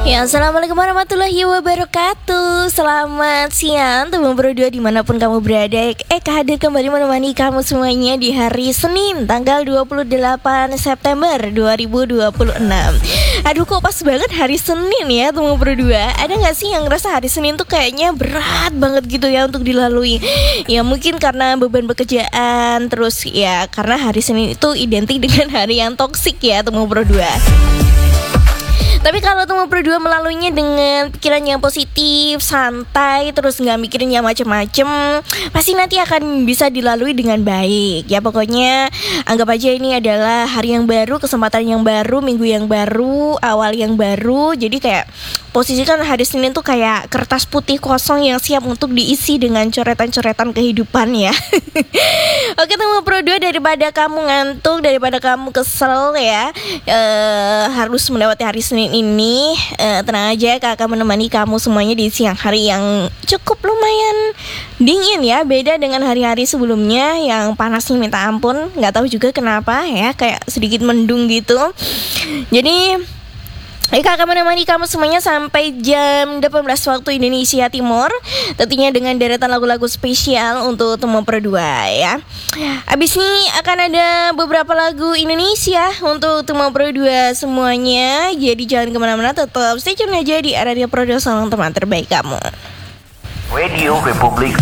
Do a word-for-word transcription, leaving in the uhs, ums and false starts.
Ya, assalamualaikum warahmatullahi wabarakatuh. Selamat siang teman berdua dimanapun kamu berada. Eh, hadir kembali menemani kamu semuanya di hari Senin tanggal dua puluh delapan September dua ribu dua puluh enam. Aduh, kok pas banget hari Senin ya teman berdua. Ada gak sih yang ngerasa hari Senin tuh kayaknya berat banget gitu ya untuk dilalui? Ya mungkin karena beban pekerjaan. Terus ya karena hari Senin itu identik dengan hari yang toksik ya teman berdua. Tapi kalau teman berdua melaluinya dengan pikiran yang positif, santai, terus gak mikirin yang macem-macem, pasti nanti akan bisa dilalui dengan baik. Ya pokoknya anggap aja ini adalah hari yang baru, kesempatan yang baru, minggu yang baru, awal yang baru. Jadi kayak posisikan hari Senin tuh kayak kertas putih kosong yang siap untuk diisi dengan coretan-coretan kehidupan ya. Oke teman berdua, daripada kamu ngantuk, daripada kamu kesel ya, uh, harus melewati hari Senin ini, uh, tenang aja, kakak menemani kamu semuanya di siang hari yang cukup lumayan dingin ya. Beda dengan hari-hari sebelumnya yang panasnya minta ampun. Gak tahu juga kenapa ya, kayak sedikit mendung gitu. Jadi Eh, kakak menemani kamu semuanya sampai jam delapan belas waktu Indonesia Timur. Tentunya dengan deretan lagu-lagu spesial untuk teman berdua ya. Abis ini akan ada beberapa lagu Indonesia untuk teman berdua semuanya. Jadi jangan kemana-mana, tetap stay tune aja di Radio Produksi teman terbaik kamu. Radio Republik